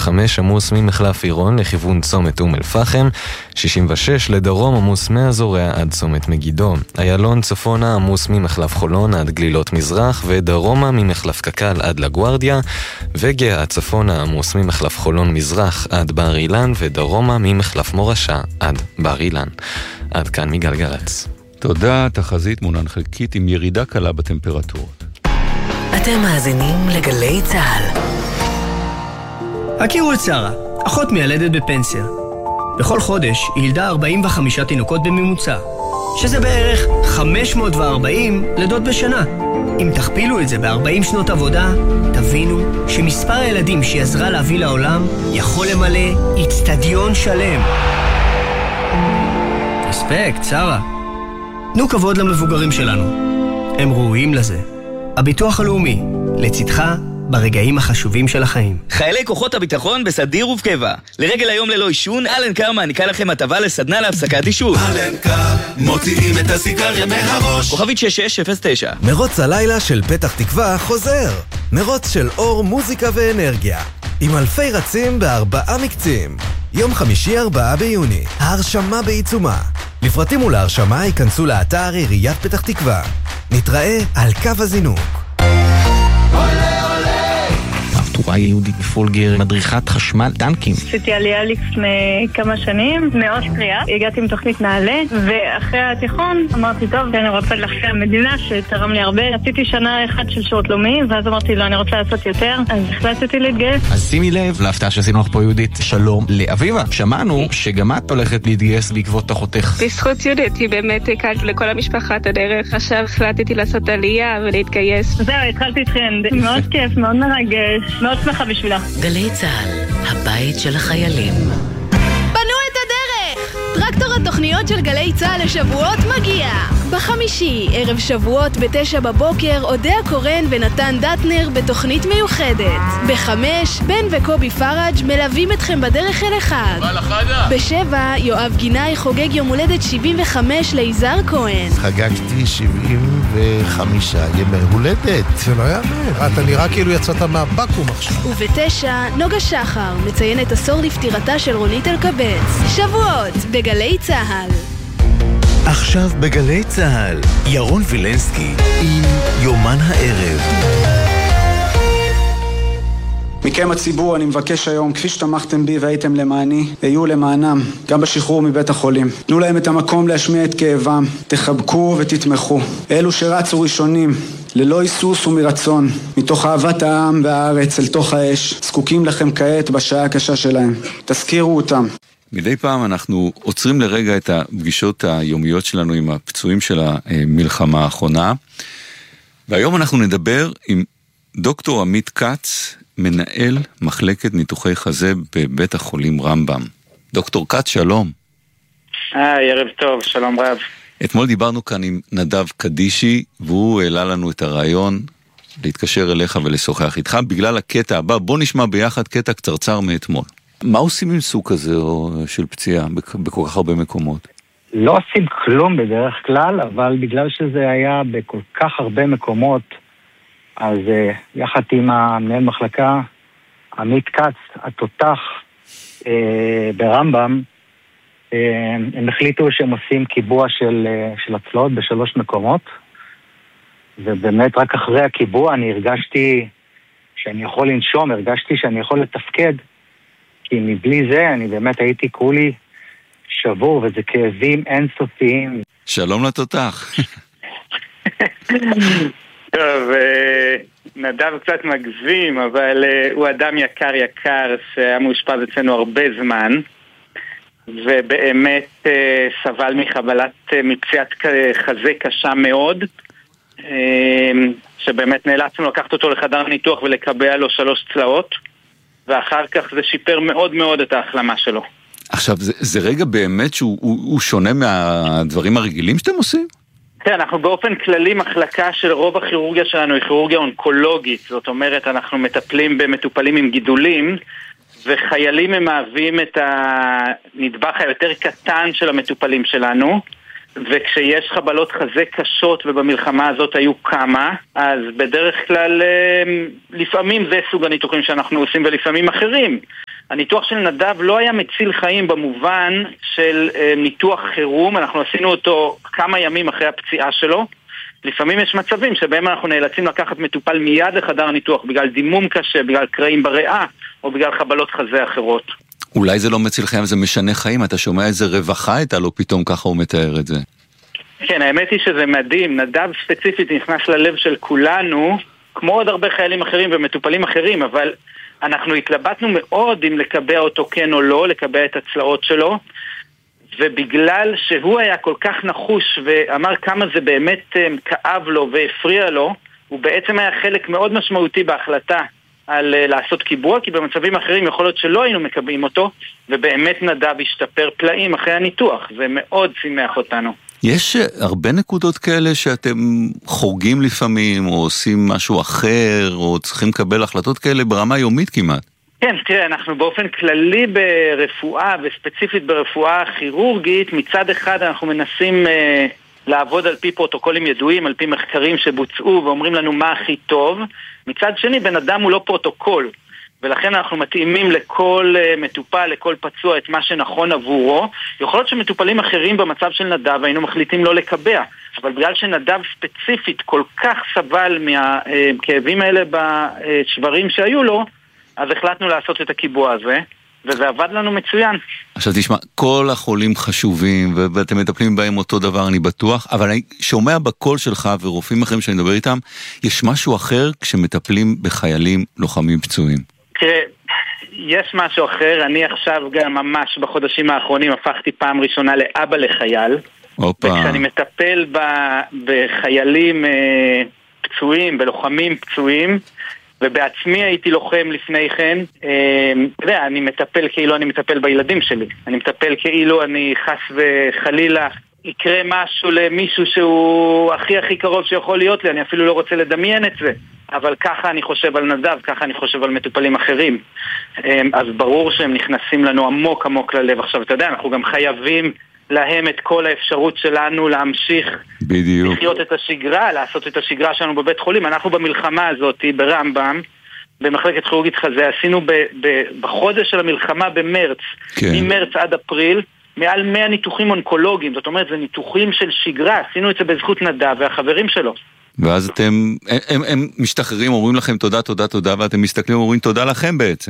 65 עמוס ממחלף עירון לכיוון צומת אום אל-פחם, 66 לדרום עמוס מהזורע עד צומת מגידו, איילון צפונה עמוס ממחלף חולון עד גלילות מזרח ודרומה ממחלף קקל עד לגוארדיה, וגאה צפונה עמוס ממחלף חולון מזרח עד בר אילן ודרומה ממחלף מורשה עד בר אילן. עד כאן מגלגלץ. תודה. תחזית מונן חלקית עם ירידה קלה בטמפרטורות. אתם מאזינים לגלי צהל. הכירו את שרה, אחות מיילדת בפנסיה. בכל חודש היא ילדה 45 תינוקות בממוצע, שזה בערך 540 לידות בשנה. אם תכפילו את זה ב-40 שנות עבודה, תבינו שמספר הילדים שהיא עזרה להביא לעולם יכול למלא אצטדיון שלם. רספקט, שרה. תנו כבוד למבוגרים שלנו. הם ראויים לזה. הביטוח הלאומי, לצדך ברגעים החשובים של החיים. חיילי כוחות הביטחון בסדיר ובקבע. לרגל היום ללא עישון, אלנקר מעניקה לכם הטבה לסדנה להפסקת עישון. אלנקר, מוציאים את הסיגריה מהראש. כוכבית 6609. מרוץ הלילה של פתח תקווה חוזר. מרוץ של אור, מוזיקה ואנרגיה. עם אלפי רצים ב4 מקצים. יום חמישי 4 ביוני. ההרשמה בעיצומה. לפרטים ולהרשמה ייכנסו לאתר עיריית פתח תקווה. נתראה על קו הזינוק. טוראי יהודית פולגר, מדריכת חשמל טנקים. עשיתי עלייה לפני כמה שנים מאוסטריה, הגעתי עם תוכנית נעלה, ואחרי התיכון אמרתי טוב, אני רוצה ללכת המדינה שתרם לי הרבה. עשיתי שנה אחת של שירות לאומי, ואז אמרתי לו אני רוצה לעשות יותר, אז החלטתי להתגייס. אז שימי לב להפתעה שעשינו לך פה יהודית. שלום לאביבה, שמענו שגם את הולכת להתגייס בעקבות אחותך. בזכות יהודית היא באמת הקלתי לכל המשפחה את הדרך. עכשיו החלטתי לעשות עלייה ולהתגייס. זהו, התחלתי טרנד, מאוד כיף, מאוד מרגש, מאוד שמחה בשבילה. גלי צהל, הבית של החיילים. בנו את הדרך! טרקטור התוכניות של גלי צהל לשבועות מגיע. בחמישי, ערב שבועות ב9 בבוקר, אודיה קורן ונתן דטנר בתוכנית מיוחדת. ב5, בן וקובי פרג' מלווים אתכם בדרך אל אחד. ב7, יואב גינאי חוגג יום הולדת 75 ליזהר כהן. חגגתי 75 ימי הולדת. זה לא יאמר, אתה נראה כאילו יצאת מהבקום עכשיו. וב9, נוגה שחר מציינת עשור לפטירתה של רונית אלקבץ. שבועות בגלי צהל. עכשיו בגלי צהל, ירון וילנסקי עם יומן הערב. מכם הציבור אני מבקש היום, כפי שתמכתם בי והייתם למעני, היו למענם, גם בשחרור מבית החולים. תנו להם את המקום להשמיע את כאבם, תחבקו ותתמכו. אלו שרצו ראשונים, ללא היסוס ומרצון, מתוך אהבת העם והארץ אל תוך האש, זקוקים לכם כעת בשעה הקשה שלהם. תזכירו אותם. מדי פעם אנחנו עוצרים לרגע את הפגישות היומיות שלנו עם הפצועים של המלחמה האחרונה, והיום אנחנו נדבר עם דוקטור עמית כץ, מנהל מחלקת ניתוחי חזה בבית החולים רמב"ם. דוקטור כץ, שלום. ערב טוב, שלום רב. אתמול דיברנו כאן עם נדב קדישי, והוא העלה לנו את הרעיון להתקשר אליך ולשוחח איתך בגלל הקטע הבא. בוא נשמע ביחד קטע קצרצר מאתמול. מה עושים עם סוג כזה של פציעה בכל כך הרבה מקומות? לא עושים כלום בדרך כלל, אבל בגלל שזה היה בכל כך הרבה מקומות, אז יחד עם המנהל מחלקה, עמית כץ, התותח ברמב"ם, הם החליטו שהם עושים קיבוע של הצלעות ב3 מקומות, ובאמת רק אחרי הקיבוע אני הרגשתי שאני יכול לנשום, הרגשתי שאני יכול לתפקד, כי מבלי זה אני באמת הייתי כולי שבור, וזה כאבים אינסופיים. שלום לתותח. טוב, נדב קצת מגזים, אבל הוא אדם יקר שהיה מאושפז אצלנו הרבה זמן, ובאמת סבל מחבלת מפציעת חזה קשה מאוד, שבאמת נאלצנו לקחת אותו לחדר ניתוח ולקבע לו 3 צלעות, ואחר כך זה שיפר מאוד מאוד את ההחלמה שלו. עכשיו, זה רגע באמת שהוא שונה מהדברים הרגילים שאתם עושים? כן, אנחנו באופן כללי מחלקה של רוב הכירורגיה שלנו היא כירורגיה אונקולוגית, זאת אומרת אנחנו מטפלים במטופלים עם גידולים, וחיילים הם מהווים את הנדבך היותר קטן של המטופלים שלנו, וכשיש חבלות חזה קשות, ובמלחמה הזאת היו כמה, אז בדרך כלל לפעמים זה סוג הניתוחים שאנחנו עושים ולפעמים אחרים, הניתוח של נדב לא היה מציל חיים במובן של ניתוח חירום, אנחנו עשינו אותו כמה ימים אחרי הפציעה שלו. לפעמים יש מצבים שבהם אנחנו נאלצים לקחת מטופל מיד לחדר ניתוח בגלל דימום קשה, בגלל קרעים בריאה או בגלל חבלות חזה אחרות. אולי זה לא מציל חיים, זה משנה חיים, אתה שומע איזה רווחה הייתה לו, פתאום ככה הוא מתאר את זה. כן, האמת היא שזה מדהים, נדב ספציפית נכנס ללב של כולנו, כמו עוד הרבה חיילים אחרים ומטופלים אחרים, אבל אנחנו התלבטנו מאוד אם לקבע אותו כן או לא, לקבע את הצלעות שלו, ובגלל שהוא היה כל כך נחוש ואמר כמה זה באמת כאב לו והפריע לו, הוא בעצם היה חלק מאוד משמעותי בהחלטה על לעשות קיבוע, כי במצבים אחרים יכול להיות שלא היינו מקבעים אותו, ובאמת נדב השתפר פלאים אחרי הניתוח, זה מאוד שימח אותנו. יש הרבה נקודות כאלה שאתם חורגים לפעמים, או עושים משהו אחר, או צריכים לקבל החלטות כאלה ברמה יומית כמעט. כן, תראה, אנחנו באופן כללי ברפואה, וספציפית ברפואה כירורגית, מצד אחד אנחנו מנסים לעבוד על פי פרוטוקולים ידועים, על פי מחקרים שבוצעו ואומרים לנו מה הכי טוב. מצד שני, בן אדם הוא לא פרוטוקול, ולכן אנחנו מתאימים לכל מטופל, לכל פצוע את מה שנכון עבורו. יכול להיות שמטופלים אחרים במצב של נדב היינו מחליטים לא לקבע, אבל בגלל שנדב ספציפית כל כך סבל מהכאבים האלה בשברים שהיו לו, אז החלטנו לעשות את הקיבוע הזה, וזה עבד לנו מצוין. עכשיו תשמע, כל החולים חשובים, ואתם מטפלים בהם אותו דבר, אני בטוח, אבל אני שומע בקול שלך ורופאים אחרים שאני מדבר איתם, יש משהו אחר כשמטפלים בחיילים לוחמים פצועים. תראה, יש משהו אחר, אני עכשיו גם ממש בחודשים האחרונים הפכתי פעם ראשונה לאבא לחייל, וכשאני מטפל בחיילים פצועים, בלוחמים פצועים, ובעצמי הייתי לוחם לפני כן, אני מטפל כאילו אני מטפל בילדים שלי, אני מטפל כאילו אני חס וחלילה יקרה משהו למישהו שהוא הכי קרוב שיכול להיות לי, אני אפילו לא רוצה לדמיין את זה, אבל ככה אני חושב על נדב, ככה אני חושב על מטופלים אחרים. אז ברור שהם נכנסים לנו עמוק ללב. עכשיו אתה יודע, אנחנו גם חייבים להם את כל האפשרות שלנו להמשיך בדיוק. לחיות את השגרה, לעשות את השגרה שלנו בבית חולים. אנחנו במלחמה הזאת ברמב"ם, במחלקת כירורגית חזה, עשינו בחודש של המלחמה במרץ, כן. ממרץ עד אפריל, מעל 100 ניתוחים אונקולוגיים. זאת אומרת, זה ניתוחים של שגרה, עשינו את זה בזכות נדב והחברים שלו. ואז הם משתחררים, אומרים לכם תודה, ואתם מסתכלים ואומרים תודה לכם בעצם.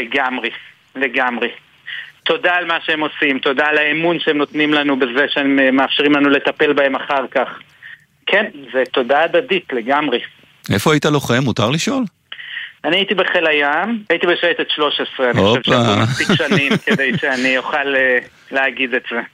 לגמרי. תודה על מה שהם עושים, תודה על האמון שהם נותנים לנו בזה שהם מאפשרים לנו לטפל בהם אחר כך. כן, זה תודה הדדית לגמרי. איפה היית לוחם? מותר לשאול? אני הייתי בחיל הים, הייתי בשייטת 13, אני חושב שעברו מספיק שנים כדי שאני אוכל להגיד את זה.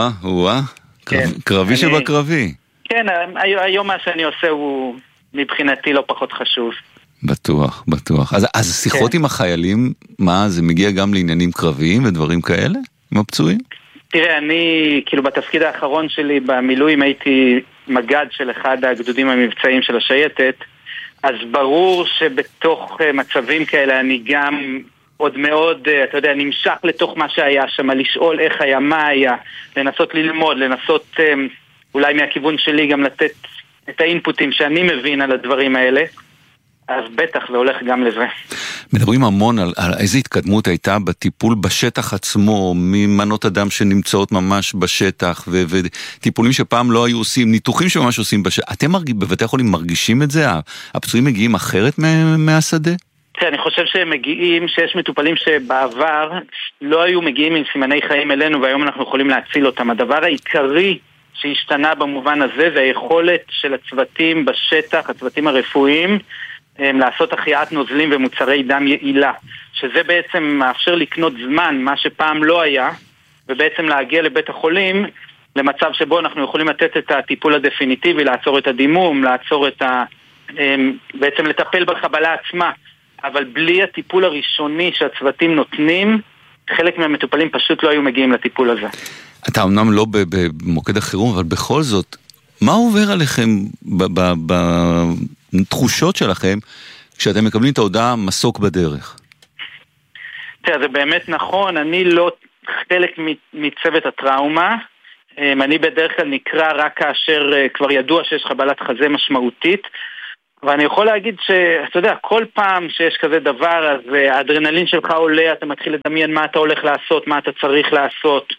קרבי שבקרבי. כן, היום מה שאני עושה הוא מבחינתי לא פחות חשוב. בטוח. אז שיחות עם החיילים, מה, זה מגיע גם לעניינים קרביים ודברים כאלה? עם הפצועים? תראה, אני, כאילו בתפקיד האחרון שלי במילואים הייתי מגד של אחד הגדודים המבצעיים של השייטת, אז ברור שבתוך מצבים כאלה אני גם עוד מאוד, אתה יודע, נמשך לתוך מה שהיה שם, לשאול איך היה, מה היה, לנסות ללמוד, לנסות אולי מהכיוון שלי גם לתת את האינפוטים שאני מבין על הדברים האלה. אז בטח זה הולך גם לזה. מדברים המון על איזו התקדמות הייתה בטיפול בשטח עצמו, ממנות אדם שנמצאות ממש בשטח, וטיפולים שפעם לא היו עושים, ניתוחים שממש עושים בשטח. אתם בבתי החולים מרגישים את זה? הפצועים מגיעים אחרת מהשדה? אני חושב שהם מגיעים, שיש מטופלים שבעבר לא היו מגיעים עם סימני חיים אלינו, והיום אנחנו יכולים להציל אותם. הדבר העיקרי שהשתנה במובן הזה, זה היכולת של הצוותים בשטח, הצוותים הרפואיים, לעשות החייאת נוזלים ומוצרי דם יעילה, שזה בעצם מאפשר לקנות זמן, מה שפעם לא היה, ובעצם להגיע לבית החולים למצב שבו אנחנו יכולים לתת את הטיפול הדפיניטיבי, לעצור את הדימום, לעצור את בעצם לטפל בחבלה עצמה, אבל בלי הטיפול הראשוני שהצוותים נותנים, חלק מהמטופלים פשוט לא היו מגיעים לטיפול הזה. אתה אמנם לא במוקד החירום, אבל בכל זאת, מה עובר עליכם בתחושות שלכם כשאתם מקבלים את ההודעה מסוק בדרך? תראה, זה באמת נכון, אני לא חלק מצוות הטראומה, אני בדרך כלל נקרא רק כאשר כבר ידוע שיש חבלת חזה משמעותית, ואני יכול להגיד שאתה יודע, כל פעם שיש כזה דבר, אז האדרנלין שלך עולה, אתה מתחיל לדמיין מה אתה הולך לעשות, מה אתה צריך לעשות.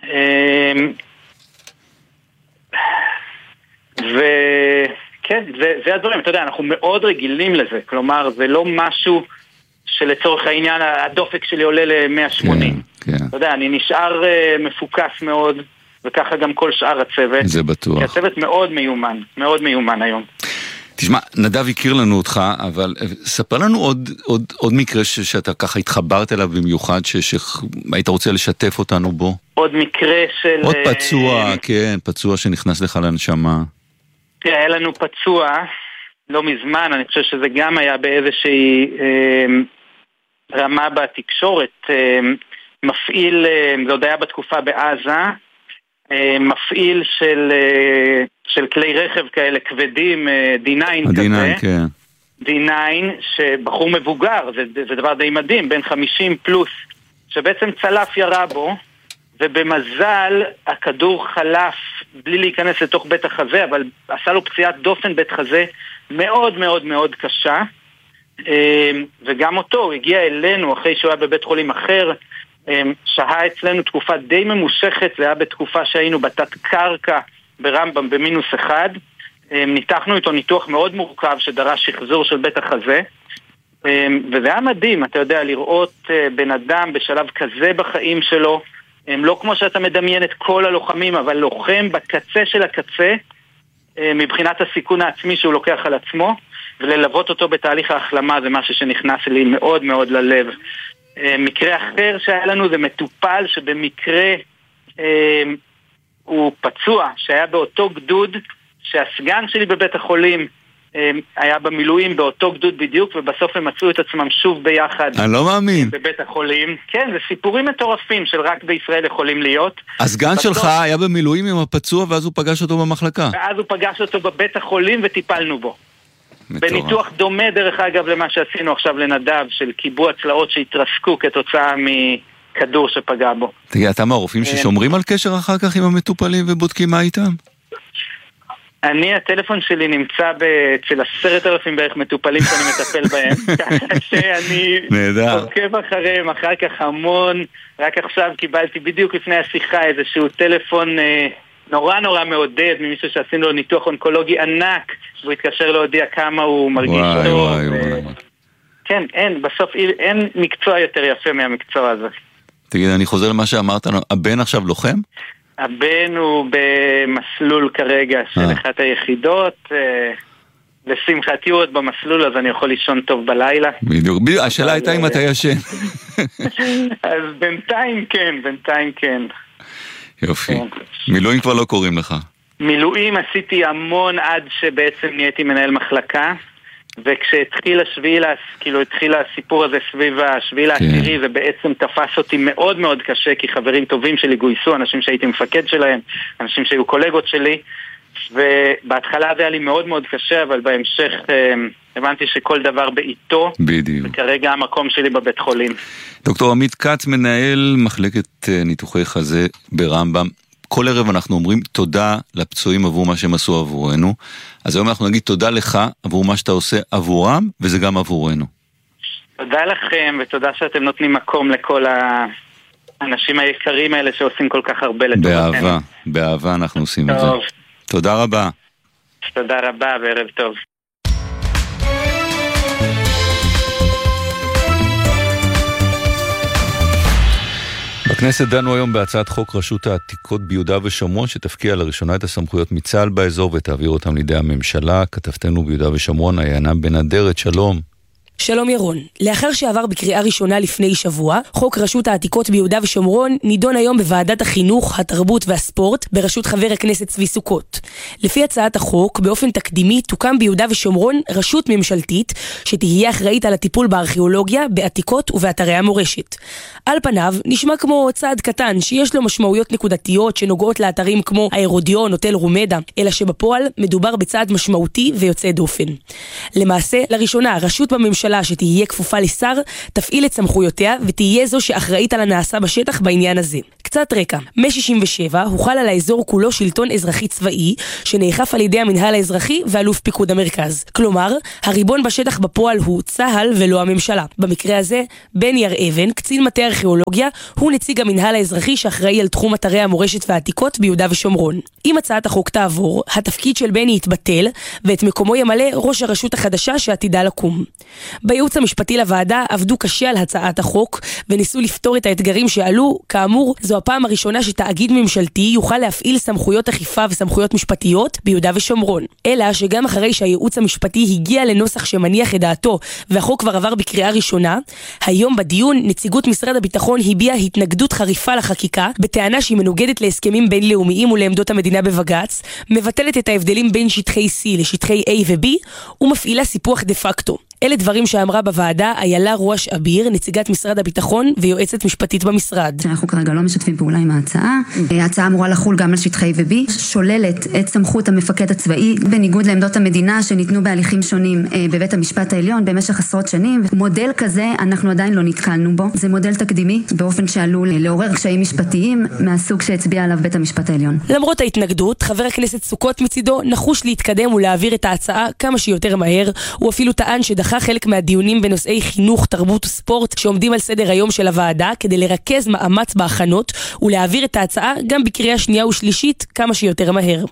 וכן, זה הדברים, אתה יודע, אנחנו מאוד רגילים לזה, כלומר, זה לא משהו שלצורך העניין הדופק שלי עולה ל-180. אתה יודע, אני נשאר מפוקס מאוד, וככה גם כל שאר הצוות. זה בטוח. כי הצוות מאוד מיומן, מאוד מיומן היום. תשמע, נדב הכיר לנו אותך, אבל ספר לנו עוד מקרה שאתה ככה התחברת אליו במיוחד, שהיית רוצה לשתף אותנו בו. עוד מקרה של... עוד פצוע, כן, פצוע שנכנס לך לנשמה. תראה, היה לנו פצוע לא מזמן, אני חושב שזה גם היה באיזושהי רמה בתקשורת, מפעיל, זה עוד היה בתקופה בעזה, מפעיל של כלי רכב כאלה כבדים, D9 כזה. כן. D9, שבחור מבוגר, זה דבר די מדהים, בין 50 פלוס, שבעצם צלף ירה בו, ובמזל הכדור חלף בלי להיכנס לתוך בית החזה, אבל עשה לו פציעת דופן בית חזה מאוד מאוד מאוד קשה, וגם אותו, הוא הגיע אלינו אחרי שהוא היה בבית חולים אחר, שהה אצלנו תקופה די ממושכת, זה היה בתקופה שהיינו בתת קרקע ברמב"ם במינוס 1, ניתחנו איתו ניתוח מאוד מורכב שדרש שחזור של בית החזה, וזה היה מדהים, אתה יודע, לראות בן אדם בשלב כזה בחיים שלו, לא כמו שאתה מדמיין את כל הלוחמים, אבל לוחם בקצה של הקצה, מבחינת הסיכון העצמי שהוא לוקח על עצמו, וללוות אותו בתהליך ההחלמה זה משהו שנכנס לי מאוד מאוד ללב. מקרה אחר שהיה לנו זה מטופל שבמקרה הוא פצוע, שהיה באותו גדוד, שהסגן שלי בבית החולים היה במילואים באותו גדוד בדיוק, ובסוף הם מצאו את עצמם שוב ביחד. אני לא מאמין. בבית החולים. כן, זה סיפורים מטורפים של רק בישראל יכולים להיות. הסגן שלך היה במילואים עם הפצוע, ואז הוא פגש אותו במחלקה. ואז הוא פגש אותו בבית החולים וטיפלנו בו. בניתוח דומה דרך אגב למה שעשינו עכשיו לנדב, של קיבוע צלעות שהתרסקו כתוצאה מכדור שפגע בו. תגיד, אתה מהרופאים ששומרים על קשר אחר כך עם המטופלים ובודקים מה איתם? הטלפון שלי נמצא אצל 10,000 בערך מטופלים שאני מטפל בהם, ככה שאני עוקב אחריהם אחר כך המון. רק עכשיו קיבלתי בדיוק לפני השיחה איזשהו טלפון נורא נורא מעודד ממישהו שעשינו לו ניתוח אונקולוגי ענק, והוא התקשר להודיע כמה הוא מרגיש טוב. כן, בסוף אין מקצוע יותר יפה מהמקצוע הזה. תגיד, אני חוזר למה שאמרת, הבן עכשיו לוחם? הבן הוא במסלול כרגע של אחת היחידות, לשמחתי הוא עוד במסלול, אז אני יכול לישון טוב בלילה. בדיוק, השאלה הייתה אם אתה ישן. אז בינתיים כן. יופי. מילואים כבר לא קוראים לך? מילואים עשיתי המון עד שבעצם נהייתי מנהל מחלקה, וכשהתחיל התחיל הסיפור הזה סביב השביעי לעשירי, זה בעצם תפס אותי מאוד מאוד קשה, כי חברים טובים שלי גויסו, אנשים שהייתי מפקד שלהם, אנשים שהיו קולגות שלי, ובהתחלה זה היה לי מאוד מאוד קשה, אבל בהמשך הבנתי שכל דבר בעיתו, בדיוק. וכרגע המקום שלי בבית חולים. דוקטור עמית כץ, מנהל מחלקת ניתוחי חזה ברמב"ם. כל ערב אנחנו אומרים תודה לפצועים עבור מה שהם עשו עבורנו, אז היום אנחנו נגיד תודה לך עבור מה שאתה עושה עבורם, וזה גם עבורנו. תודה לכם, ותודה שאתם נותנים מקום לכל האנשים היקרים האלה שעושים כל כך הרבה לטובתנו. באהבה אנחנו עושים את זה. תודה רבה. תודה רבה וערב טוב. בכנסת דנו היום בהצעת חוק רשות העתיקות ביהודה ושומרון, שתפקיע לראשונה את הסמכויות מצה"ל באזור ותעביר אותם לידי הממשלה. כתבתנו ביהודה ושומרון, עיינה בן אדרת, שלום. שלום ירון. לאחר שעבר בקריאה ראשונה לפני שבוע, חוק רשות העתיקות ביהודה ושומרון נידון היום בוועדת החינוך, התרבות והספורט בראשות חבר הכנסת צבי סוכות. לפי הצעת החוק, באופן תקדימי תוקם ביהודה ושומרון רשות ממשלתית שתהיה אחראית על הטיפול בארכיאולוגיה, בעתיקות ובאתרי המורשת. על פניו נשמע כמו צעד קטן שיש לו משמעויות נקודתיות שנוגעות לאתרים כמו האירודיון או תל רומדה, אלא שבפועל מדובר בצעד משמעותי ויוצא דופן. למעשה, לראשונה רשות בממשלה שתהיה כפופה לשר, תפעיל את סמכויותיה ותהיה זו שאחראית על הנעשה בשטח בעניין הזה. קצת רקע. מ-67 הוחל על האזור כולו שלטון אזרחי צבאי, שנאכף על ידי המנהל האזרחי ואלוף פיקוד המרכז. כלומר, הריבון בשטח בפועל הוא צה"ל ולא הממשלה. במקרה הזה, בני הר-אבן, קצין מטה ארכיאולוגיה, הוא נציג המנהל האזרחי שאחראי על תחום אתרי המורשת והעתיקות ביהודה ושומרון. אם הצעת החוק תעבור, התפקיד של בני יתבטל, ואת מקומו ימלא ראש הרשות החדשה שעתידה לקום. בייעוץ המשפטי לוועדה עבדו קשה על הצעת החוק, וניסו לפתור את האתגרים שעלו. כאמור, זו הפעם הראשונה שתאגיד ממשלתי יוכל להפעיל סמכויות אכיפה וסמכויות משפטיות ביהודה ושומרון. אלא שגם אחרי שהייעוץ המשפטי הגיע לנוסח שמניח את דעתו, והחוק כבר עבר בקריאה ראשונה, היום בדיון נציגות משרד הביטחון הביעה התנגדות חריפה לחקיקה, בטענה שהיא מנוגדת להסכמים בינלאומיים ולעמדות המדינה בבג"ץ, מבטלת את ההבדלים בין שטחי C לשטחי A ו-B, ומפעילה סיפוח דה פקטו. אלה דברים שאמרה בוועדה איילה רואש אביר, נציגת משרד הביטחון ויועצת משפטית במשרד. אנחנו כרגע לא משתפים פעולה עם ההצעה. ההצעה אמורה לחול גם על שטחי ו-B, שוללת את סמכות המפקד הצבאי, בניגוד לעמדות המדינה שניתנו בהליכים שונים בבית המשפט העליון במשך עשרות שנים. מודל כזה אנחנו עדיין לא נתקלנו בו. זה מודל תקדימי, באופן שעלול לעורר קשיים משפטיים מהסוג שהצביע עליו בית המשפט העליון. למרות ההתנגדות, חבר הכנסת סוכות מצידו נחוש להתקדם ולהעביר את ההצעה כמה שיותר מהר. הוא אפילו טען שדחה חלק מהדיונים בנושאי חינוך, תרבות וספורט שעומדים על סדר היום של הוועדה כדי לרכז מאמץ בהכנות ולהעביר את ההצעה גם בקריאה שנייה ושלישית כמה שיותר מהר.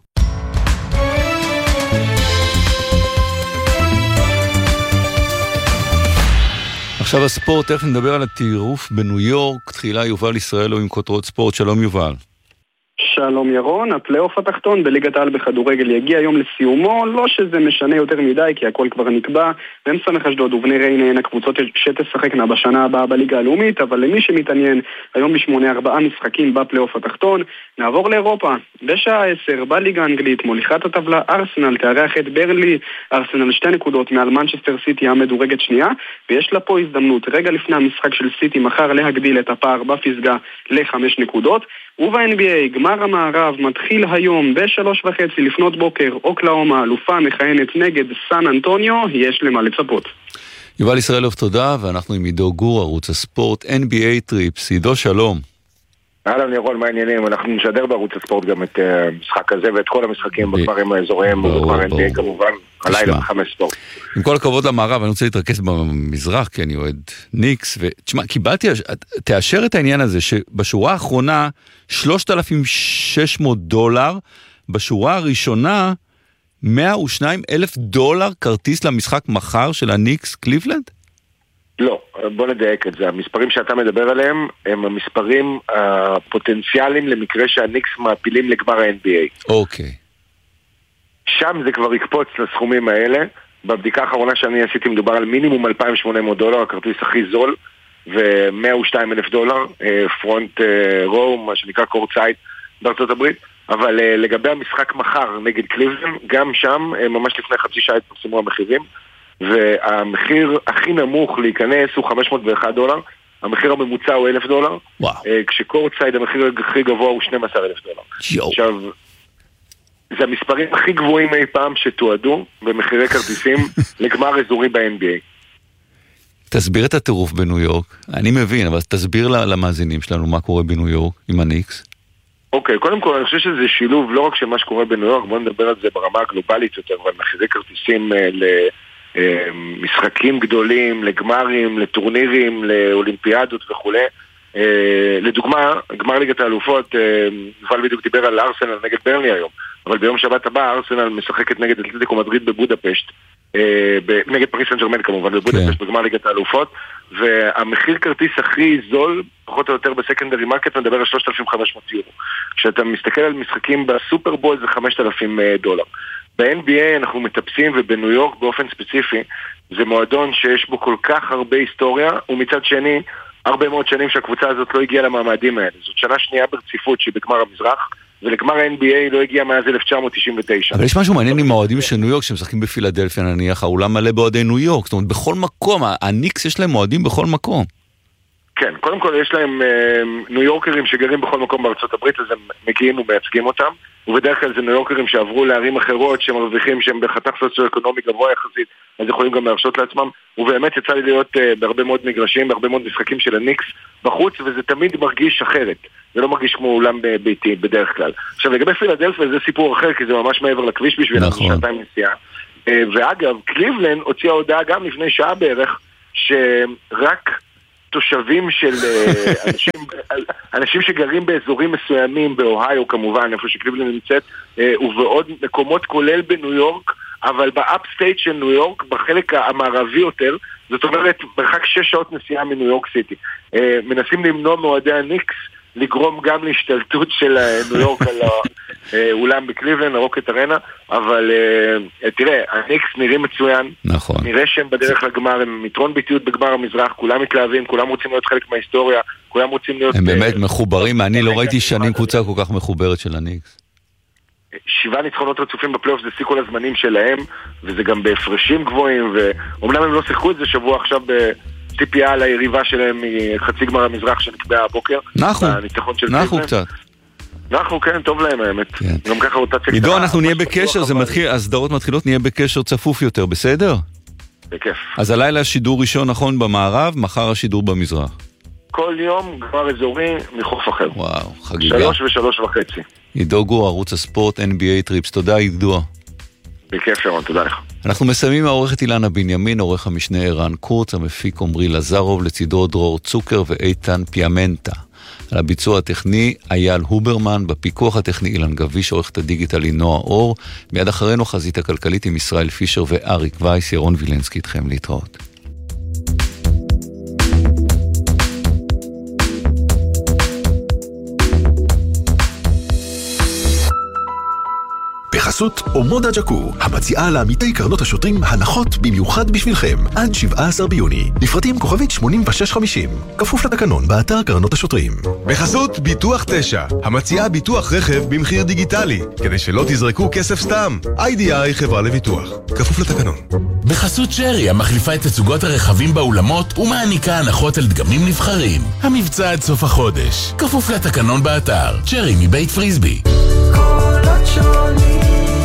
עכשיו הספורט, תכף נדבר על הטירוף בניו יורק. תחילה יובל ישראלו עם כותרות ספורט. שלום יובל. שלום ירון, הפלייאוף התחתון בליגת העל בכדורגל יגיע היום לסיומו, לא שזה משנה יותר מדי כי הכל כבר נקבע. סמך אשדוד ובני ריינה הן הקבוצות שתשחקנה בשנה הבאה בליגה הלאומית, אבל למי שמתעניין, היום בשמונה 4 משחקים בפלייאוף התחתון. נעבור לאירופה, בשעה 10 בליגה האנגלית, מוליכת הטבלה ארסנל תארח את ברנלי. ארסנל 2 נקודות מעל מנצ'סטר סיטי המדורגת שנייה, ויש לה פה הזדמנות רגע לפני המשחק של סיטי מחר להגדיל את הפער בפסגה ל5 נקודות. וב-NBA, גמר המערב מתחיל היום ב3:30 לפנות בוקר. אוקלהומה, אלופה מכהנת נגד סן אנטוניו, יש למה לצפות. יובל ישראלוב, תודה, ואנחנו עם עידו גור, ערוץ הספורט, NBA טריפס. עידו, שלום. אהלן ירון, מה העניינים? אנחנו נשדר בערוץ הספורט גם את המשחק הזה ואת כל המשחקים בכפרים האזוריים ובכפר NBA כמובן, הלילה בחמש ספורט. עם כל הכבוד למערב, אני רוצה להתרכז במזרח, כי אני אוהד ניקס, ותשמע, קיבלתי, תאשר את העניין הזה, שבשורה האחרונה $3,600, בשורה הראשונה $102,000 כרטיס למשחק מחר של הניקס קליבלנד? לא, בוא נדייק את זה. המספרים שאתה מדבר עליהם הם המספרים הפוטנציאליים למקרה שהניקס מעפילים לגמר ה-NBA. אוקיי. שם זה כבר יקפוץ לסכומים האלה. בבדיקה האחרונה שאני עשיתי מדובר על מינימום $2,800, הכרטיס הכי זול, ו$102,000 פרונט רו, מה שנקרא קורטסייד בארצות הברית. אבל לגבי המשחק מחר נגד קליבלנד, גם שם ממש לפני חצי שעה התפרסמו המחירים, והמחיר הכי נמוך להיכנס הוא $501, המחיר הממוצע הוא $1,000, כשקורטסייד המחיר הכי גבוה הוא $12,000. עכשיו, זה המספרים הכי גבוהים אי פעם שתועדו במחירי כרטיסים לגמר אזורי ב-NBA. תסביר את הטירוף בניו יורק. אני מבין, אבל תסביר למאזינים שלנו מה קורה בניו יורק עם הניקס. אוקיי, קודם כל אני חושב שזה שילוב לא רק של מה שקורה בניו יורק, בואו נדבר על זה ברמה הגלובלית יותר, אבל מחירי כרטיסים למשחקים גדולים, לגמרים, לטורנירים, לאולימפיאדות וכו'. לדוגמה, גמר ליגת האלופות, יובל בדיוק דיבר על ארסנל נגד ברנלי היום, אבל ביום שבת הבא ארסנל משחקת נגד אתלטיקו מדריד בבודפשט, נגד פריס סן ז'רמן כמובן, בבודפשט בגמר ליגת האלופות, והמחיר כרטיס הכי זול, פחות או יותר בסקנדרי מרקט, מדבר על €3,500. כשאתה מסתכל על משחקים בסופרבול זה $5,000. ב-NBA אנחנו מטפסים, ובניו יורק באופן ספציפי זה מועדון שיש בו כל כך הרבה היסטוריה, ומצד שני הרבה מאוד שנים שהקבוצה הזאת לא הגיעה למעמדים האלה. זאת שנה שנייה ברציפות שהיא בגמר המזרח, ולגמר ה-NBA לא הגיע מאז 1999. אבל יש משהו מעניין עם האוהדים של ניו יורק שמשחקים בפילדלפיה נניח, האולם מלא באוהדי ניו יורק, זאת אומרת בכל מקום, הניקס יש להם אוהדים בכל מקום. כן, קודם כל יש להם ניו יורקרים שגרים בכל מקום בארצות הברית, אז הם מגיעים ומייצגים אותם, ובדרך כלל זה ניו יורקרים שעברו לערים אחרות שמרוויחים שהם בחתך סוציו-אקונומי גבוה יחסית, אז יכולים גם להרשות לעצמם, ובאמת יצא לי להיות בהרבה מאוד מגרשים, בהרבה מאוד משחקים של הניקס בחוץ, וזה תמיד מרגיש אחרת, זה לא מרגיש כמו אולם ביתי בדרך כלל. עכשיו לגבי פילדלפיה זה סיפור אחר, כי זה ממש מעבר לכביש בשבילנו, שעתיים נסיעה. ואגב, קליבלנד הוציאה הודעה גם לפני שעה בערך, שרק תושבים של אנשים שגרים באזורים מסוימים, באוהיו כמובן, איפה שקליבלנד נמצאת, ובעוד מקומות כולל בניו יורק, אבל באפסטייט של ניו יורק, בחלק המערבי יותר, זאת אומרת, מרחק 6 שעות נסיעה מניו יורק סיטי. מנסים למנוע מאוהדי הניקס, לגרום גם להשתלטות של ניו יורק על האולם בקליבלנד, הרוקט ארנה, אבל תראה, הניקס נראים מצוין, נכון. נראה שהם בדרך לגמר, הם יתרון ביטיות בגמר המזרח, כולם מתלהבים, כולם רוצים להיות חלק מההיסטוריה, כולם רוצים להיות... הם באמת מחוברים, אני לא ראיתי שנים קבוצה כל כך מחוברת של הניקס. 7 ניצחונות רצופים בפלייאוף זה שיא כל הזמנים שלהם, וזה גם בהפרשים גבוהים, ואומנם הם לא שיחקו את זה שבוע עכשיו ציפייה על היריבה שלהם מחצי גמר המזרח שנקבעה הבוקר. נחו קצת. אנחנו כן, טוב להם האמת. גם ככה רוטציה... עידו, אנחנו נהיה בקשר, הסדרות מתחילות, נהיה בקשר צפוף יותר, בסדר? בכיף. אז הלילה שידור ראשון נכון במערב, מחר השידור במזרח. כל יום גמר אזורי מחוף אחר. וואו, חגיגה. 3 ו3.5. עידו גור, ערוץ הספורט, NBA טריפס. תודה עידו. בכיף שרון, תודה לך. אנחנו מסיימים העורכת אילנה בנימין, עורך המשנה ערן קורץ, המפיק עמרי לזרוב, לצידו דרור צוקר ואיתן פיאמנטה. על הביצוע הטכני אייל הוברמן, בפיקוח הטכני אילן גביש, עורכת הדיגיטל נועה אור, מיד אחרינו חזית הכלכלית עם ישראל פישר ואריק וייס. ירון וילנסקי איתכם, להתראות. בחסות אומודה ג'קו, המציעה לעמיתי קרנות השוטרים הנחות במיוחד בשבילכם, עד 17 ביוני. לפרטים כוכבית 8650, כפוף לתקנון באתר קרנות השוטרים. בחסות ביטוח 9, המציעה ביטוח רכב במחיר דיגיטלי, כדי שלא תזרקו כסף סתם. IDI חברה לביטוח, כפוף לתקנון. בחסות שרי, המחליפה את תצוגות הרכבים באולמות ומעניקה הנחות על דגמים נבחרים. המבצע עד סוף החודש, כפוף לתקנון באתר. שרי מבית פריסבי. קולות שונים,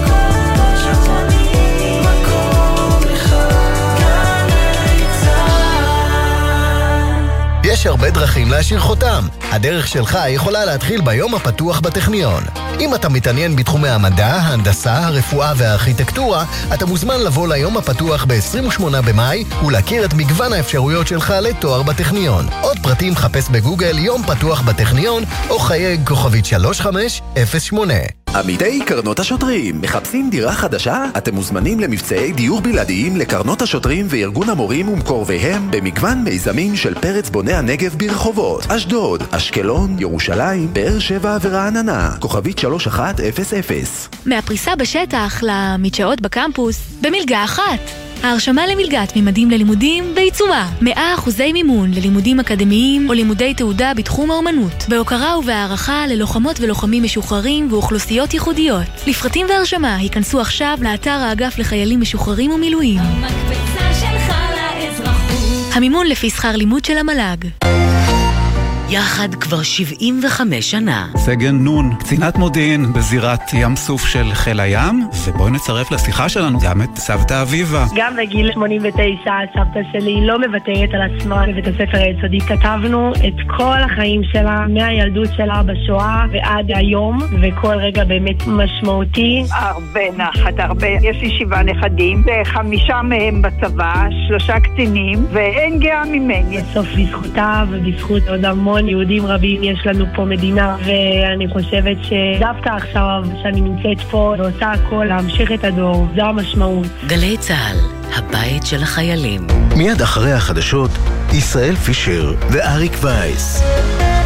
יש הרבה דרכים להשאיר חותם. הדרך שלך יכולה להתחיל ביום הפתוח בטכניון. אם אתה מתעניין בתחומי המדע, ההנדסה, הרפואה והארכיטקטורה, אתה מוזמן לבוא ליום הפתוח ב-28 במאי ולהכיר את מגוון האפשרויות שלך לתואר בטכניון. עוד פרטים חפש בגוגל יום פתוח בטכניון או חייג כוכבית 3508. עמיתי קרנות השוטרים, מחפשים דירה חדשה? אתם מוזמנים למבצעי דיור בלעדיים לקרנות השוטרים וארגון המורים ומקורביהם במגוון מיזמים של פרץ בוני הנגב ברחובות, אשדוד, אשקלון, ירושלים, באר שבע ורעננה. כוכבית 3100. מהפריסה בשטח למדשאות בקמפוס במלגה אחת. ההרשמה למלגת ממדים ללימודים בעיצומה. 100% מימון ללימודים אקדמיים או לימודי תעודה בתחום האומנות. בהוקרה ובהערכה ללוחמות ולוחמים משוחררים ואוכלוסיות ייחודיות. לפרטים והרשמה היכנסו עכשיו לאתר האגף לחיילים משוחררים ומילואים. המקפצה שלך לאזרחות. המימון לפי שכר לימוד של המל"ג. יחד כבר 75 שנה. סגן נון, קצינת מודיעין בזירת ים סוף של חיל הים, ובואי נצרף לשיחה שלנו גם את סבתא אביבה. גם בגיל 89 סבתא שלי לא מוותרת על עצמה בבית הספר היסודי. כתבנו את כל החיים שלה, מהילדות שלה בשואה ועד היום, וכל רגע באמת משמעותי. הרבה נחת, הרבה. יש לי 7 נכדים, 5 מהם בצבא, 3 קצינים, ואין גאה ממני. בסוף בזכותה ובזכות עוד המון יהודים רבים יש לנו פה מדינה, ואני חושבת שדווקא עכשיו שאני נמצאת פה ועושה הכל להמשיך את הדור, זו המשמעות. גלי צהל, הבית של החיילים. מיד אחרי החדשות, ישראל פישר ואריק וייס.